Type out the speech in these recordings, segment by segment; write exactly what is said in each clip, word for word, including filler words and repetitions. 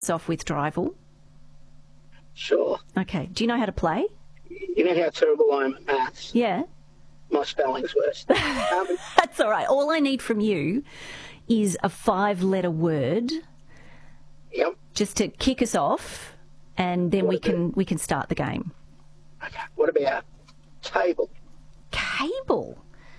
off with Drival? Sure. Okay. Do you know how to play? You know how terrible I am at maths? Yeah. My spelling's worse. Um, That's all right. All I need from you is a five-letter word yep. just to kick us off, and then What we about- can we can start the game. Okay. What about table? Cable.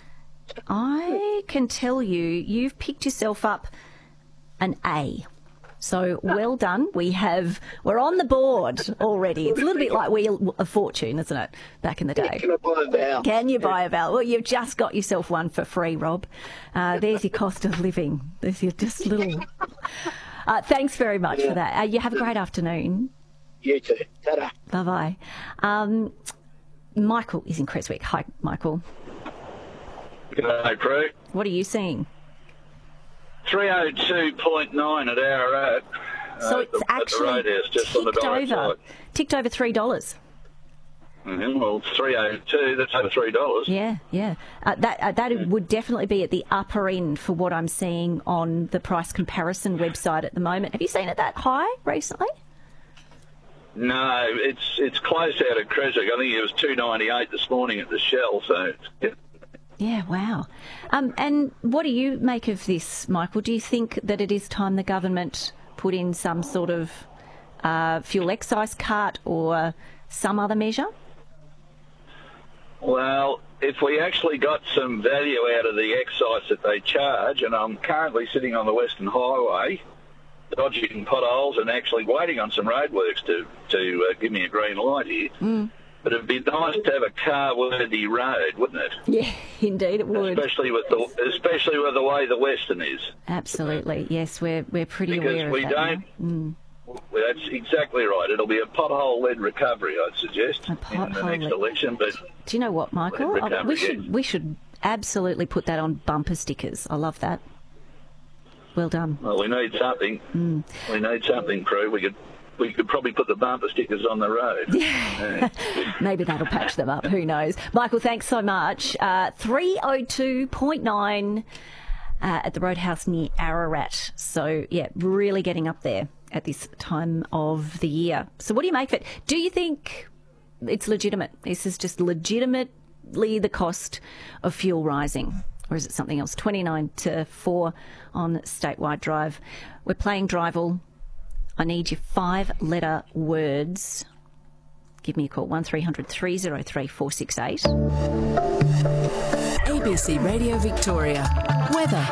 I can tell you, you've picked yourself up an A. So well done. We have, we're on the board already. It's a little bit like Wheel of Fortune, isn't it, back in the day? Can I buy a vowel? Can you buy a vowel? Well, you've just got yourself one for free, Rob. Uh, there's your cost of living. There's your just little... Uh, thanks very much Yeah. for that. Uh, you have a great afternoon. You too. Ta-da. Bye-bye. Um, Michael is in Creswick. Hi, Michael. G'day, Prue. What are you seeing? three oh two point nine at Ararat. So uh, it's at the, actually at the roadhouse, just on the ticked direct over, side. ticked over three dollars. Mm-hmm. Well, three oh two, that's over three dollars. Yeah, yeah. Uh, that uh, that would definitely be at the upper end for what I'm seeing on the price comparison website at the moment. Have you seen it that high recently? No, it's it's close out at Creswick. I think it was two ninety-eight this morning at the Shell, so it's, yeah. Yeah, wow. Um, and what do you make of this, Michael? Do you think that it is time the government put in some sort of uh, fuel excise cut or some other measure? Well, if we actually got some value out of the excise that they charge, and I'm currently sitting on the Western Highway, dodging potholes and actually waiting on some roadworks to, to uh, give me a green light here. Mm. But it'd be nice to have a car-worthy road, wouldn't it? Yeah, indeed it would. Especially with the especially with the way the Western is. Absolutely, yes, we're we're pretty Because aware of we that. don't. Mm. Well, that's exactly right. It'll be a pothole-led recovery, I'd suggest, A in the pothole-led- next election. But Do you know what, Michael? Well, Oh, we recovery, should yes. we should absolutely put that on bumper stickers. I love that. Well done. well, we need something. Mm. We need something, Prue. We could we could probably put the bumper stickers on the road. Yeah. Maybe that'll patch them up. Who knows? Michael, thanks so much. Uh, three oh two point nine uh, at the Roadhouse near Ararat. So, yeah, really getting up there at this time of the year. So what do you make of it? Do you think it's legitimate? This is just legitimately the cost of fuel rising? Or is it something else? twenty-nine to four on Statewide Drive. We're playing Drival. I need your five-letter words. Give me a call, one three hundred three oh three four six eight. A B C Radio Victoria. Weather.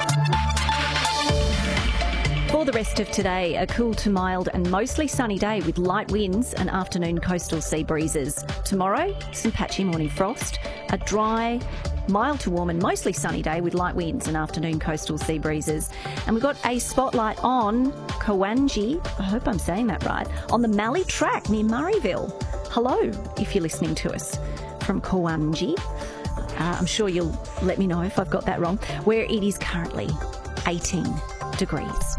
For the rest of today, a cool to mild and mostly sunny day with light winds and afternoon coastal sea breezes. Tomorrow, some patchy morning frost, a dry, mild to warm and mostly sunny day with light winds and afternoon coastal sea breezes. And we've got a spotlight on Cowangi, I hope I'm saying that right, on the Mallee Track near Murrayville. Hello, if you're listening to us from Cowangi. Uh, I'm sure you'll let me know if I've got that wrong, where it is currently eighteen degrees.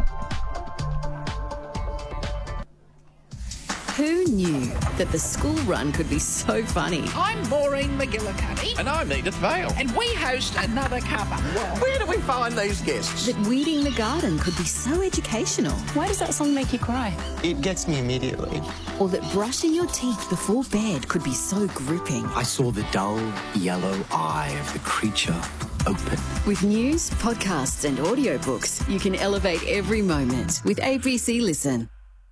Who knew that the school run could be so funny? I'm Maureen McGillicuddy, And I'm Edith Vale. and we host another cover. Where do we find these guests? That weeding the garden could be so educational? Why does that song make you cry? It gets me immediately. Or that brushing your teeth before bed could be so gripping? I saw the dull yellow eye of the creature open. With news, podcasts and audiobooks, you can elevate every moment with A B C Listen.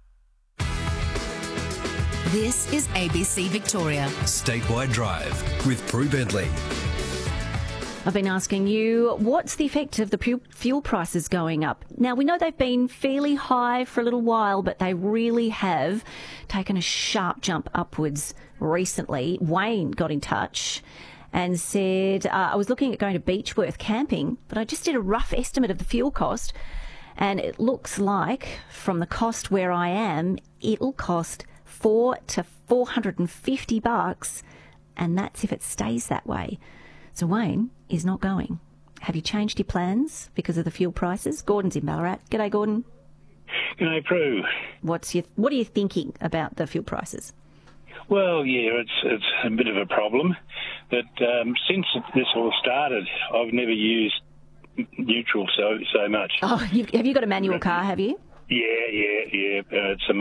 This is A B C Victoria. Statewide Drive with Prue Bentley. I've been asking you, what's the effect of the pu- fuel prices going up? Now, we know they've been fairly high for a little while, but they really have taken a sharp jump upwards recently. Wayne got in touch and said, uh, I was looking at going to Beechworth camping, but I just did a rough estimate of the fuel cost, and it looks like, from the cost where I am, it'll cost four to four hundred and fifty bucks, and that's if it stays that way. So Wayne is not going. Have you changed your plans because of the fuel prices? Gordon's in Ballarat. G'day, Gordon. G'day, Prue. What's your What are you thinking about the fuel prices? Well, yeah, it's it's a bit of a problem, but um, since this all started, I've never used neutral so so much. Oh, you've, have you got a manual car? Have you? Yeah, yeah, yeah. Uh, it's a